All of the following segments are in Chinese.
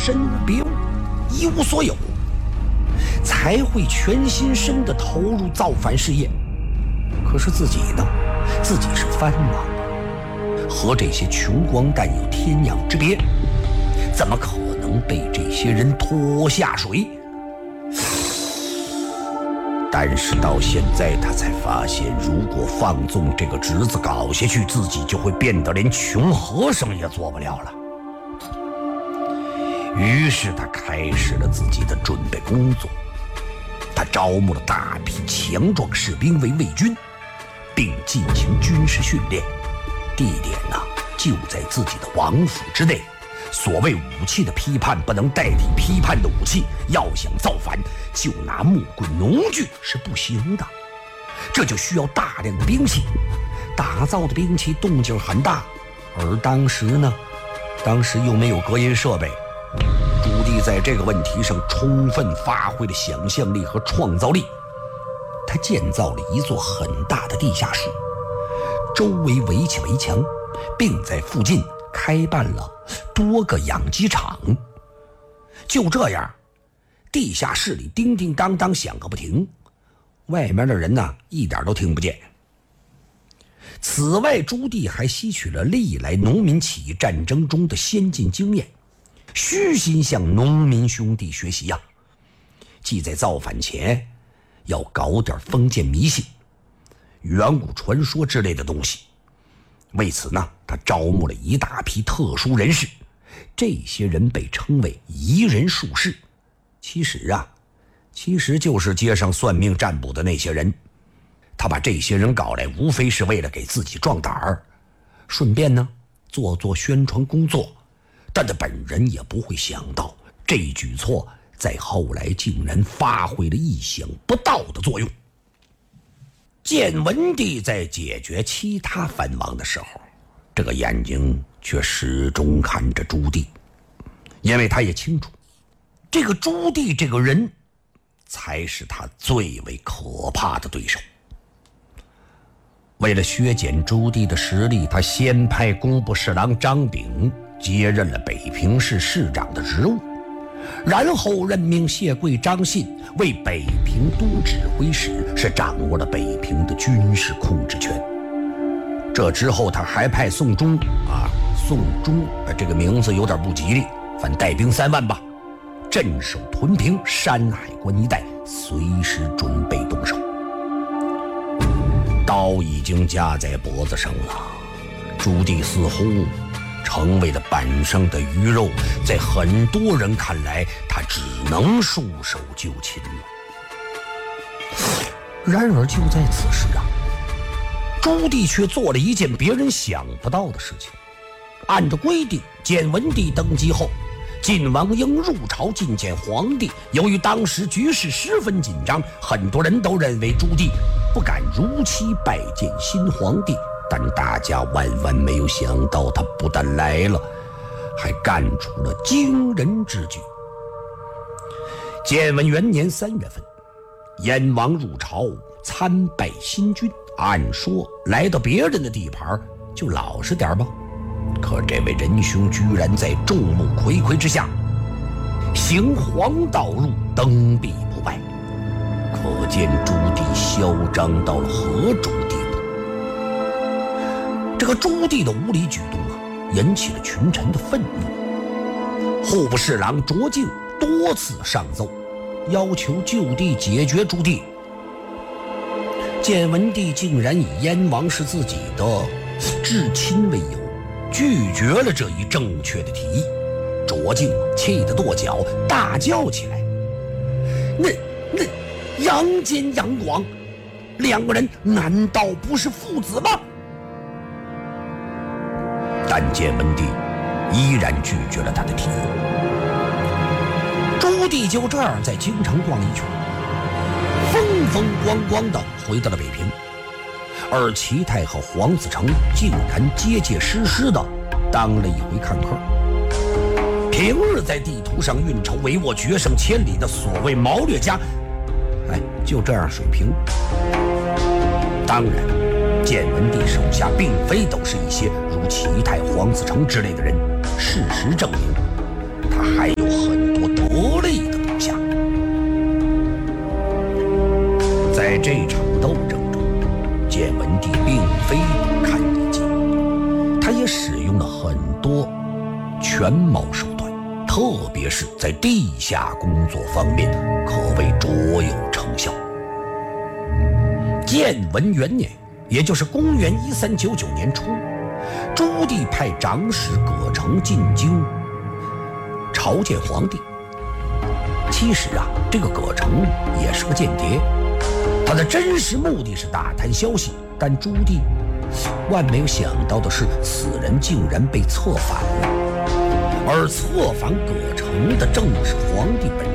身无别物，一无所有，才会全心身地投入造反事业。可是自己呢，自己是藩王，和这些穷光蛋有天壤之别，怎么可能被这些人拖下水？但是到现在他才发现，如果放纵这个侄子搞下去，自己就会变得连穷和尚也做不了了。于是他开始了自己的准备工作，他招募了大批强壮士兵为卫军，并进行军事训练，地点呢就在自己的王府之内。所谓武器的批判不能代替批判的武器，要想造反，就拿木棍农具是不行的，这就需要大量的兵器，打造的兵器动静很大，而当时又没有隔音设备。朱棣在这个问题上充分发挥了想象力和创造力，他建造了一座很大的地下室，周围围起围墙，并在附近开办了多个养鸡场。就这样，地下室里叮叮当当响个不停，外面的人呢一点都听不见。此外，朱棣还吸取了历来农民起义战争中的先进经验，虚心向农民兄弟学习呀，即在造反前要搞点封建迷信、远古传说之类的东西。为此呢，他招募了一大批特殊人士，这些人被称为夷人术士。其实就是街上算命占卜的那些人。他把这些人搞来，无非是为了给自己壮胆儿，顺便呢做宣传工作。但他本人也不会想到，这一举措在后来竟然发挥了意想不到的作用。建文帝在解决其他藩王的时候，这个眼睛却始终看着朱棣，因为他也清楚，这个朱棣这个人才是他最为可怕的对手。为了削减朱棣的实力，他先派工部侍郎张炳接任了北平市市长的职务，然后任命谢贵、张信为北平都指挥使，是掌握了北平的军事控制权。这之后他还派宋忠这个名字有点不吉利，反正带兵3万吧，镇守屯平、山海关一带，随时准备动手。刀已经架在脖子上了，朱棣似乎成为了板上的鱼肉，在很多人看来，他只能束手就擒了。然而就在此时啊，朱棣却做了一件别人想不到的事情。按照规定，建文帝登基后，晋王应入朝觐见皇帝。由于当时局势十分紧张，很多人都认为朱棣不敢如期拜见新皇帝，但大家万万没有想到，他不但来了，还干出了惊人之举。建文元年3月份，燕王入朝参拜新君，按说来到别人的地盘就老实点吧，可这位仁兄居然在众目睽睽之下行黄道路，登壁不拜，可见朱棣嚣张到了何种地步。这个朱棣的无理举动引起了群臣的愤怒。户部侍郎卓敬多次上奏，要求就地解决朱棣。建文帝竟然以燕王是自己的至亲为由，拒绝了这一正确的提议。卓敬气得跺脚，大叫起来：那杨坚、杨广2个人难道不是父子吗？但建文帝依然拒绝了他的提议。朱棣就这样在京城逛一圈，风风光光地回到了北平，而齐泰和黄子成竟然结结实实地当了一回看客。平日在地图上运筹帷幄、决胜千里的所谓谋略家，就这样水平。当然，建文帝手下并非都是一些如齐泰、黄子成之类的人，事实证明，他还有特别是在地下工作方面可谓卓有成效。建文元年，也就是公元1399年初，朱棣派长史葛城进京朝见皇帝。其实这个葛城也是个间谍，他的真实目的是打探消息，但朱棣万没有想到的是，此人竟然被策反了，而策反葛城的正是皇帝本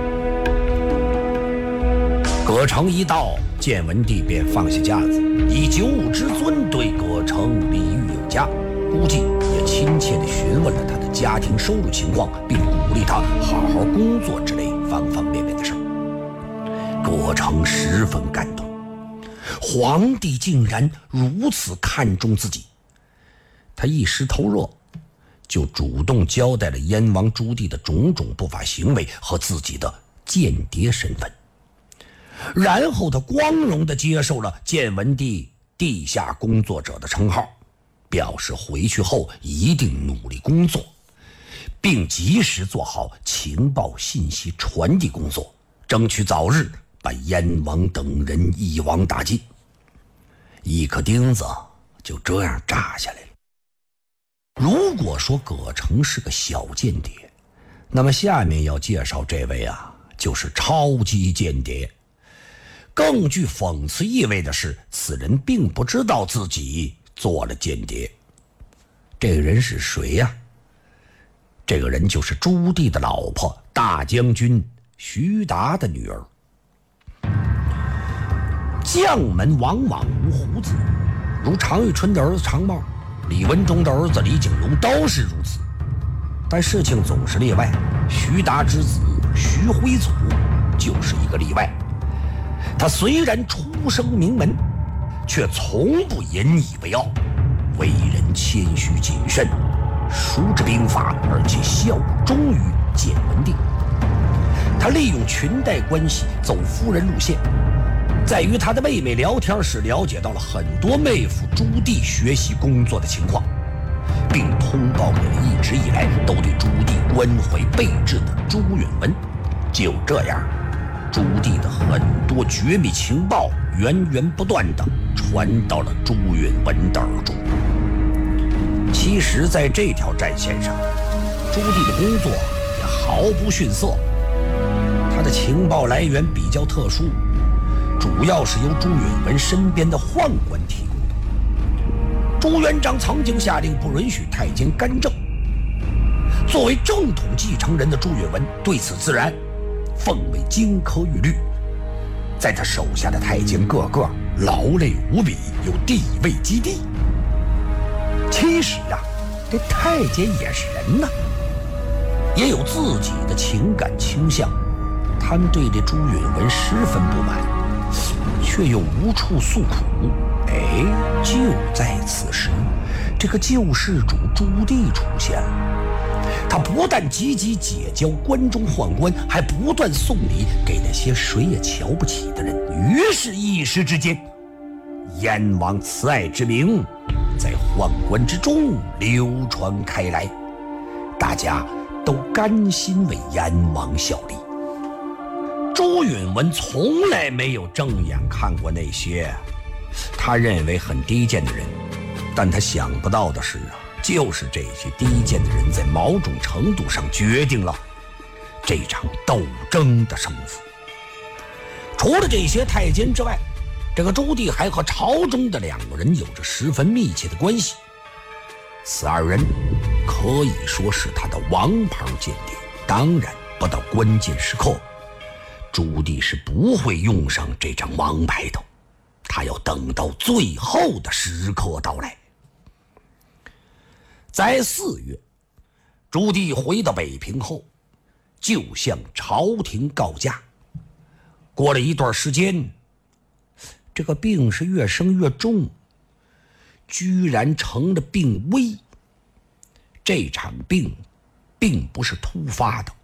人。葛城一到，建文帝便放下架子，以九五之尊对葛城礼遇有加，估计也亲切地询问了他的家庭收入情况，并鼓励他好好工作之类方方面面的事儿。葛城十分感动，皇帝竟然如此看重自己，他一时头热，就主动交代了燕王朱棣的种种不法行为和自己的间谍身份。然后他光荣地接受了建文帝地下工作者的称号，表示回去后一定努力工作，并及时做好情报信息传递工作，争取早日把燕王等人一网打尽。一颗钉子就这样炸下来了。如果说葛城是个小间谍，那么下面要介绍这位就是超级间谍。更具讽刺意味的是，此人并不知道自己做了间谍。这个人是谁呀？这个人就是朱棣的老婆大将军徐达的女儿。将门往往无胡子，如常遇春的儿子常茂、李文忠的儿子李景龙都是如此。但事情总是例外，徐达之子徐辉祖就是一个例外。他虽然出生名门，却从不引以为傲，为人谦虚谨慎，熟知兵法，而且效忠于建文帝。他利用裙带关系走夫人路线，在与他的妹妹聊天时了解到了很多妹夫朱棣学习工作的情况，并通报给了一直以来都对朱棣关怀备至的朱允文。就这样，朱棣的很多绝密情报源源不断地传到了朱允文的耳中。其实在这条战线上，朱棣的工作也毫不逊色。他的情报来源比较特殊，主要是由朱允文身边的宦官提供的。朱元璋曾经下令不允许太监干政，作为正统继承人的朱允文对此自然奉为金科玉律，在他手下的太监个个劳累无比，有地位极低。其实这太监也是人也有自己的情感倾向，他们对这朱允文十分不满，却又无处诉苦。就在此时，这个救世主朱棣出现了。他不但积极结交关中宦官，还不断送礼给那些谁也瞧不起的人。于是一时之间，燕王慈爱之名在宦官之中流传开来，大家都甘心为燕王效力。朱允文从来没有正眼看过那些他认为很低贱的人，但他想不到的是就是这些低贱的人在某种程度上决定了这场斗争的胜负。除了这些太监之外，这个朱棣还和朝中的两个人有着十分密切的关系。此二人可以说是他的王牌间谍，当然不到关键时刻，朱棣是不会用上这张王牌的，他要等到最后的时刻到来。在4月，朱棣回到北平后，就向朝廷告假。过了一段时间，这个病是越升越重，居然成了病危。这场病并不是突发的，